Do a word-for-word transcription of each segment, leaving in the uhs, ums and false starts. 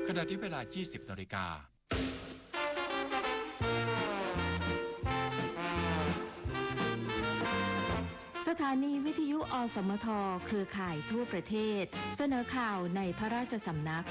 ขณะที่เวลา ยี่สิบ นาฬิกาสถานีวิทยุอสมทเครือข่ายทั่วประเทศเสนอข่าวในพระราชสำนัก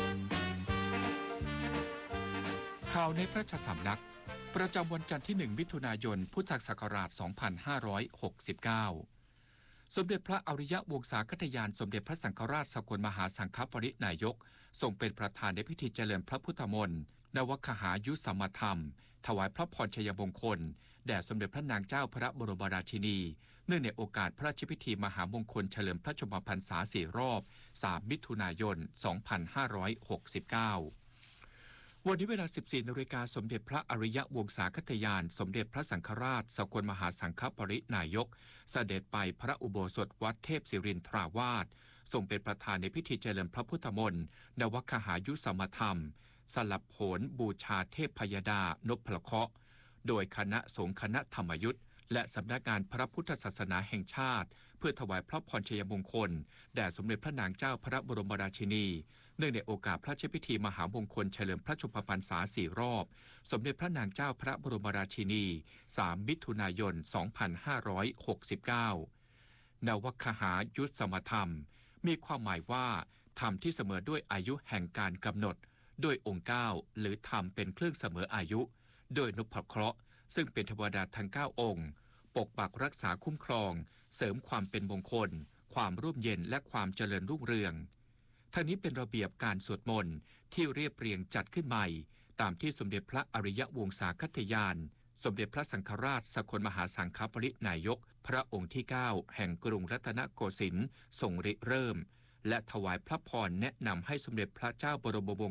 ข่าวในพระราชสำนักประจำวันจันทร์ที่ หนึ่ง มิถุนายน พุทธศักราช สองพันห้าร้อยหกสิบเก้า สมเด็จพระอริยวงศาคตยานสมเด็จพระสังฆราชสกลมหาสังฆปรินายกทรงเป็นประธานในพิธีเจริญพระพุทธมนต์นวคหายุสัมมาธรรมถวายพระพรชัยมงคลแด่สมเด็จพระนางเจ้าพระบรมราชินีเนื่องในโอกาสพระราชพิธีมหามงคลเฉลิมพระชนมพรรษาสี่รอบ สาม มิถุนายน สองพันห้าร้อยหกสิบเก้า วันนี้เวลา สิบสี่ นาฬิกาสมเด็จพระอริยวงศาคตยานสมเด็จพระสังฆราชสกลมหาสังฆปรินายกเสด็จไปพระอุโบสถวัดเทพศิรินทราวาสทรงเป็นประธานในพิธีเจริญพระพุทธมนต์นวคหายุสัมมาธรรมสลับโผนบูชาเทพพยดานพพละเคราะห์โดยคณะสงฆ์คณะธรรมยุทธและสำนักงานพระพุทธศาสนาแห่งชาติเพื่อถวายพระพรชัยมงคลแด่สมเด็จพระนางเจ้าพระบรมราชินีเนื่องในโอกาสพระราชพิธีมหามงคลเฉลิมพระชนมพรรษาสี่รอบสมเด็จพระนางเจ้าพระบรมราชินี สาม มิถุนายน สองพันห้าร้อยหกสิบเก้า นวคหายุสัมมาธรรมมีความหมายว่าธรรมที่เสมอด้วยอายุแห่งการกำหนดโดยองค์เก้าหรือธรรมเป็นเครื่องเสมออายุโดยนพเคราะห์ซึ่งเป็นเทวดาทั้งเก้าองค์ปกปักรักษาคุ้มครองเสริมความเป็นมงคลความร่มเย็นและความเจริญรุ่งเรืองทั้งนี้เป็นระเบียบการสวดมนต์ที่เรียบเรียงจัดขึ้นใหม่ตามที่สมเด็จพระอริยวงศาคตยานสมเด็จพระสังฆราชสกลมหาสังฆปรินายกพระองค์ที่เก้าแห่งกรุงรัตนโกสินทร์ทรงริเริ่มและถวายพระพรแนะนำให้สมเด็จพระเจ้าบรมวง